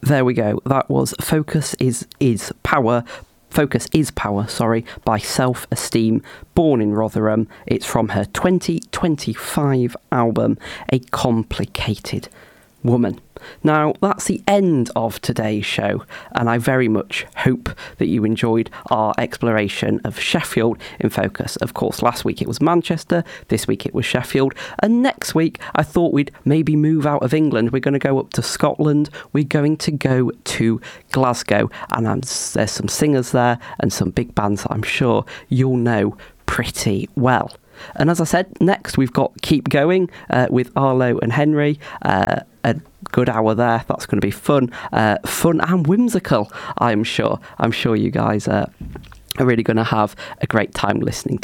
There we go. That was Focus is Power. Focus is Power, by Self Esteem, born in Rotherham. It's from her 2025 album, A Complicated Woman. Now, that's the end of today's show, and I very much hope that you enjoyed our exploration of Sheffield in Focus. Of course, last week it was Manchester, this week it was Sheffield, and next week I thought we'd maybe move out of England. We're going to go up to Scotland, we're going to go to Glasgow, and there's some singers there and some big bands that I'm sure you'll know pretty well. And as I said, next we've got Keep Going with Arlo and Henry. A good hour there. That's going to be fun and whimsical, I'm sure. I'm sure you guys are really going to have a great time listening